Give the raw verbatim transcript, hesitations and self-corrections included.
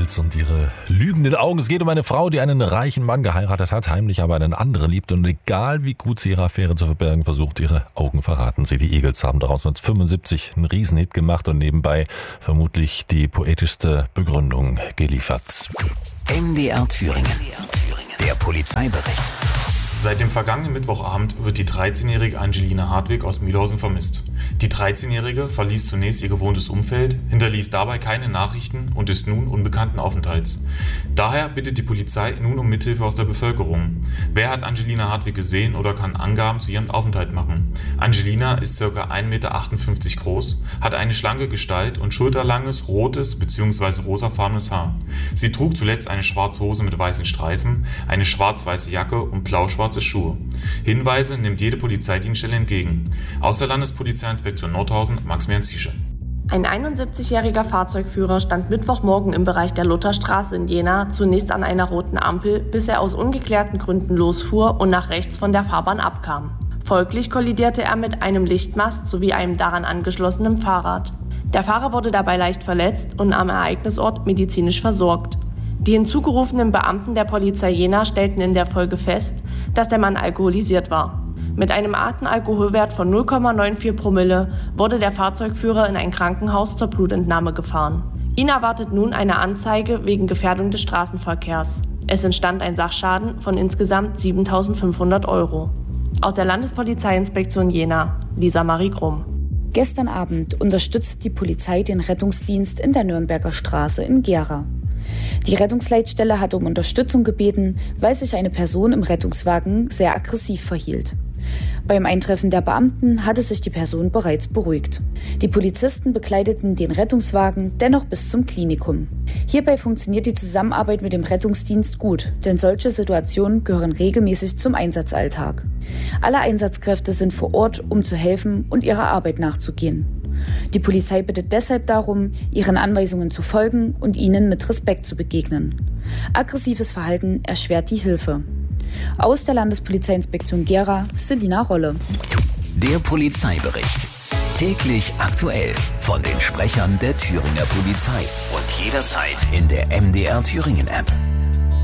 Eagles und ihre lügenden Augen. Es geht um eine Frau, die einen reichen Mann geheiratet hat, heimlich aber einen anderen liebt und egal wie gut sie ihre Affäre zu verbergen versucht, ihre Augen verraten sie. Die Eagles haben daraus neunzehnhundertfünfundsiebzig einen Riesenhit gemacht und nebenbei vermutlich die poetischste Begründung geliefert. M D R Thüringen. Der Polizeibericht. Seit dem vergangenen Mittwochabend wird die dreizehnjährige Angelina Hartwig aus Mühlhausen vermisst. Die dreizehnjährige verließ zunächst ihr gewohntes Umfeld, hinterließ dabei keine Nachrichten und ist nun unbekannten Aufenthalts. Daher bittet die Polizei nun um Mithilfe aus der Bevölkerung. Wer hat Angelina Hartwig gesehen oder kann Angaben zu ihrem Aufenthalt machen? Angelina ist ca. ein Meter achtundfünfzig groß, hat eine schlanke Gestalt und schulterlanges, rotes bzw. rosafarbenes Haar. Sie trug zuletzt eine schwarze Hose mit weißen Streifen, eine schwarz-weiße Jacke und blau-schwarze Schuhe. Hinweise nimmt jede Polizeidienststelle entgegen. Aus der Landespolizeiinspektion Nordhausen, Maximilian Ziesche. Ein einundsiebzigjähriger Fahrzeugführer stand Mittwochmorgen im Bereich der Lutherstraße in Jena zunächst an einer roten Ampel, bis er aus ungeklärten Gründen losfuhr und nach rechts von der Fahrbahn abkam. Folglich kollidierte er mit einem Lichtmast sowie einem daran angeschlossenen Fahrrad. Der Fahrer wurde dabei leicht verletzt und am Ereignisort medizinisch versorgt. Die hinzugerufenen Beamten der Polizei Jena stellten in der Folge fest, dass der Mann alkoholisiert war. Mit einem Atemalkoholwert von null Komma vierundneunzig Promille wurde der Fahrzeugführer in ein Krankenhaus zur Blutentnahme gefahren. Ihn erwartet nun eine Anzeige wegen Gefährdung des Straßenverkehrs. Es entstand ein Sachschaden von insgesamt siebentausendfünfhundert Euro. Aus der Landespolizeiinspektion Jena, Lisa Marie Grumm. Gestern Abend unterstützte die Polizei den Rettungsdienst in der Nürnberger Straße in Gera. Die Rettungsleitstelle hatte um Unterstützung gebeten, weil sich eine Person im Rettungswagen sehr aggressiv verhielt. Beim Eintreffen der Beamten hatte sich die Person bereits beruhigt. Die Polizisten begleiteten den Rettungswagen dennoch bis zum Klinikum. Hierbei funktioniert die Zusammenarbeit mit dem Rettungsdienst gut, denn solche Situationen gehören regelmäßig zum Einsatzalltag. Alle Einsatzkräfte sind vor Ort, um zu helfen und ihrer Arbeit nachzugehen. Die Polizei bittet deshalb darum, ihren Anweisungen zu folgen und ihnen mit Respekt zu begegnen. Aggressives Verhalten erschwert die Hilfe. Aus der Landespolizeiinspektion Gera, Selina Rolle. Der Polizeibericht. Täglich aktuell von den Sprechern der Thüringer Polizei und jederzeit in der M D R Thüringen App.